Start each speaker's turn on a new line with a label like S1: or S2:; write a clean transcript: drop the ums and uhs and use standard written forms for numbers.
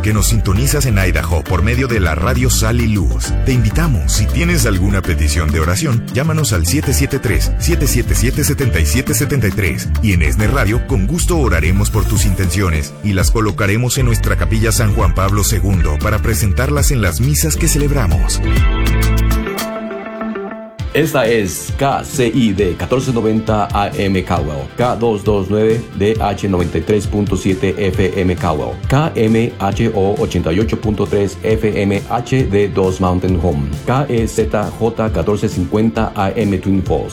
S1: que nos sintonizas en Idaho por medio de la radio Sal y Luz. Te invitamos, si tienes alguna petición de oración, llámanos al 773-777-7773 y en ESNE Radio con gusto oraremos por tus intenciones y las colocaremos en nuestra capilla San Juan Pablo II para presentarlas en las misas que celebramos.
S2: Esta es KCID 1490 AM Caldwell, K229 DH 93.7 FM Caldwell, KMHO 88.3 FM HD2 Mountain Home, KEZJ 1450 AM Twin Falls.